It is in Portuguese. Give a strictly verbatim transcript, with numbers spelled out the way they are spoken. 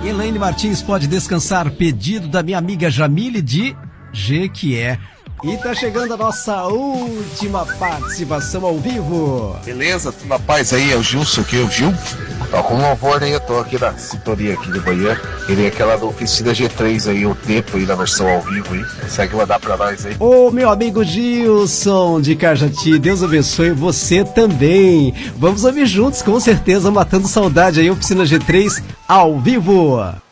Elaine Martins pode descansar, pedido da minha amiga Jamile de Jequié. E tá chegando a nossa última participação ao vivo. Beleza, tudo na paz aí, é o Gilson aqui, o Gil. Ó, com louvor aí, eu tô aqui na sintonia aqui de manhã. Queria aquela da Oficina G três aí, o tempo aí na versão ao vivo aí. Consegue mandar pra nós aí? Ô, meu amigo Gilson de Cajati, Deus abençoe você também. Vamos ouvir juntos, com certeza, matando saudade aí, Oficina G três ao vivo.